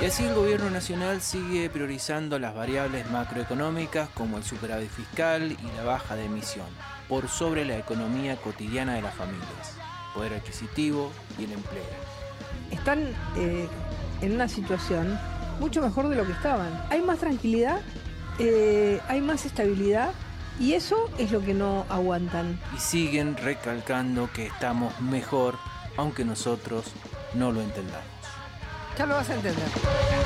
Y así el gobierno nacional sigue priorizando las variables macroeconómicas como el superávit fiscal y la baja de emisión, por sobre la economía cotidiana de las familias, poder adquisitivo y el empleo. Están en una situación mucho mejor de lo que estaban. Hay más tranquilidad, hay más estabilidad y eso es lo que no aguantan. Y siguen recalcando que estamos mejor, aunque nosotros no lo entendamos. Ya lo vas a entender.